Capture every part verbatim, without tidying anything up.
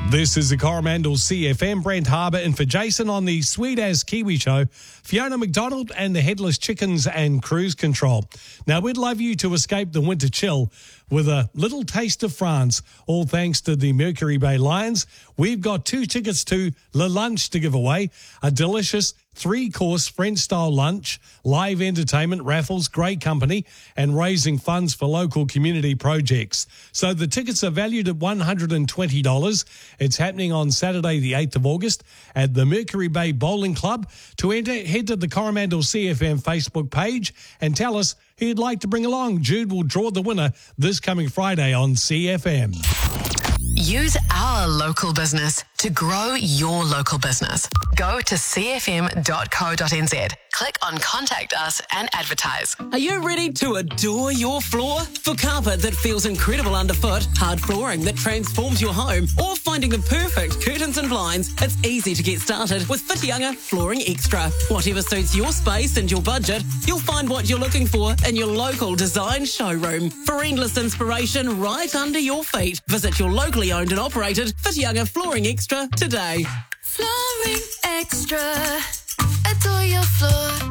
This is the Coromandel C F M. Brent Harbour in for Jason on the Sweet As Kiwi Show. Fiona McDonald and the Headless Chickens and Cruise Control. Now, we'd love you to escape the winter chill with a little taste of France, all thanks to the Mercury Bay Lions. We've got two tickets to Le Lunch to give away, a delicious three-course French-style lunch, live entertainment, raffles, great company, and raising funds for local community projects. So the tickets are valued at one hundred twenty dollars. It's happening on Saturday, the eighth of August at the Mercury Bay Bowling Club. To enter, head to the Coromandel C F M Facebook page and tell us who you'd like to bring along. Jude will draw the winner this coming Friday on C F M. Use our local business to grow your local business. Go to c f m dot co dot n z. Click on Contact Us and advertise. Are you ready to adore your floor? For carpet that feels incredible underfoot, hard flooring that transforms your home, or finding the perfect curtains and blinds, it's easy to get started with Whitianga Flooring Extra. Whatever suits your space and your budget, you'll find what you're looking for in your local design showroom. For endless inspiration right under your feet, visit your locally owned and operated Whitianga Flooring Extra today. Flooring Extra. Adore your floor.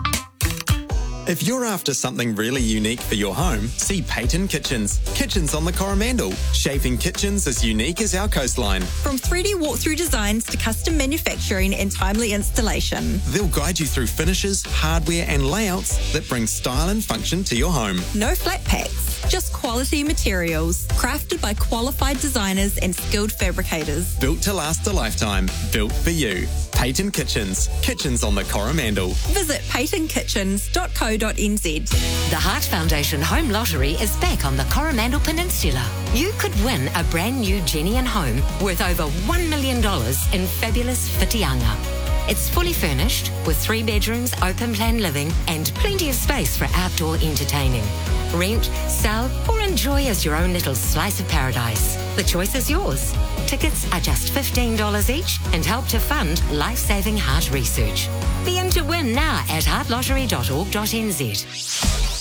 If you're after something really unique for your home, see Peyton Kitchens. Kitchens on the Coromandel. Shaping kitchens as unique as our coastline. From three D walkthrough designs to custom manufacturing and timely installation. They'll guide you through finishes, hardware and layouts that bring style and function to your home. No flat packs, just quality materials. Crafted by qualified designers and skilled fabricators. Built to last a lifetime. Built for you. Peyton Kitchens. Kitchens on the Coromandel. Visit peyton kitchens dot co dot n z. The Heart Foundation Home Lottery is back on the Coromandel Peninsula. You could win a brand new Jenny and home worth over one million dollars in fabulous Whitianga. It's fully furnished with three bedrooms, open plan living, and plenty of space for outdoor entertaining. Rent, sell, or enjoy as your own little slice of paradise. The choice is yours. Tickets are just fifteen dollars each and help to fund life-saving heart research. Be in to win now at heart lottery dot org dot n z.